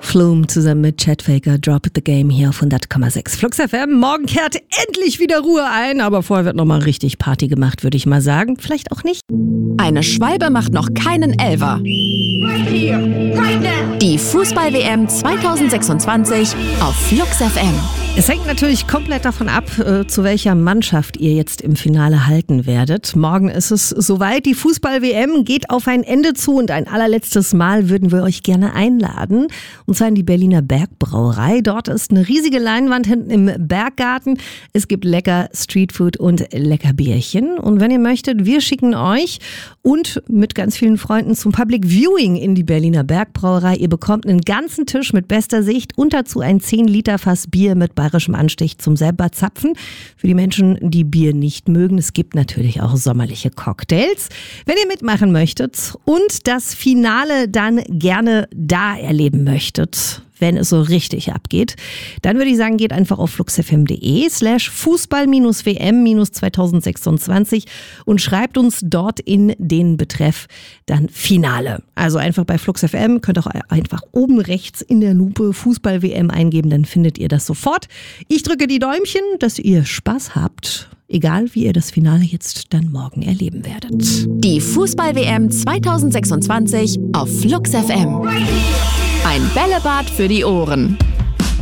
Flume zusammen mit Chad Faker, Drop the Game hier auf 100,6 Flux FM. Morgen kehrt endlich wieder Ruhe ein, aber vorher wird nochmal richtig Party gemacht, würde ich mal sagen. Vielleicht auch nicht. Eine Schwalbe macht noch keinen Elfer. Die Fußball-WM 2026 auf Flux FM. Es hängt natürlich komplett davon ab, zu welcher Mannschaft ihr jetzt im Finale halten werdet. Morgen ist es soweit. Die Fußball-WM geht auf ein Ende zu und ein allerletztes Mal würden wir euch gerne einladen. Und zwar in die Berliner Bergbrauerei. Dort ist eine riesige Leinwand hinten im Berggarten. Es gibt lecker Streetfood und lecker Bierchen. Und wenn ihr möchtet, wir schicken euch und mit ganz vielen Freunden zum Public Viewing in die Berliner Bergbrauerei. Ihr bekommt einen ganzen Tisch mit bester Sicht und dazu ein 10-Liter-Fass Bier mit bayerischem Anstich zum selber zapfen. Für die Menschen, die Bier nicht mögen, es gibt natürlich auch sommerliche Cocktails. Wenn ihr mitmachen möchtet und das Finale dann gerne da erleben möchtet, wenn es so richtig abgeht, dann würde ich sagen, geht einfach auf fluxfm.de/Fußball-WM-2026 und schreibt uns dort in den Betreff dann Finale. Also einfach bei Flux FM, könnt auch einfach oben rechts in der Lupe Fußball-WM eingeben, dann findet ihr das sofort. Ich drücke die Däumchen, dass ihr Spaß habt. Egal, wie ihr das Finale jetzt dann morgen erleben werdet. Die Fußball-WM 2026 auf Flux FM. Ein Bällebad für die Ohren.